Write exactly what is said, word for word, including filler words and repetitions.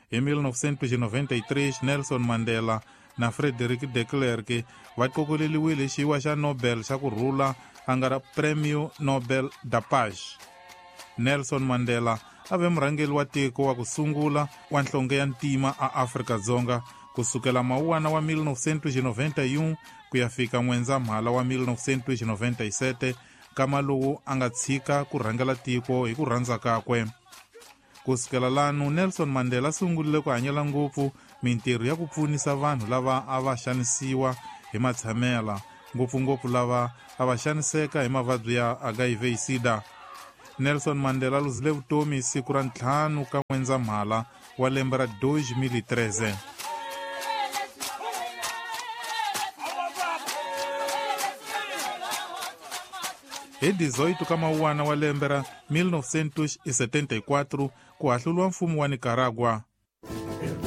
Em mil novecentos e noventa e três, Nelson Mandela na Frederic de Klerk va kokoleliwile xiwa xa Nobel xa ku rhula a nga ra Prêmio Nobel da Paz. Nelson Mandela a ve murhangeri wa tiko wa ku sungula wa nhlonge ya ntima a Afrika-Dzonga kusukela mawuwana wa mil novecentos e noventa e um ku ya fika N'wendzamhala wa mil novecentos e noventa e sete, kama lowu a nga tshika ku rhangela tiko hi ku rhandza kakwe. Kusukela lanu Nelson Mandela sungulile ku hanyela ngopfu mintirho ya ku pfunisa vanhu lava a va xanisiwa hi matshamela, ngopfungopfu lava a va xaniseka hi mavabyi ya H I V sida. Nelson Mandela luzile vutomi hi siku ra ntlhanu ka N'wendzamhala wa lembe ra dois mil e treze. Hi dezoito ka mawuwana wa lembe ra mil novecentos e setenta e quatro ku hahluliwa mfumo wa Nicaragua.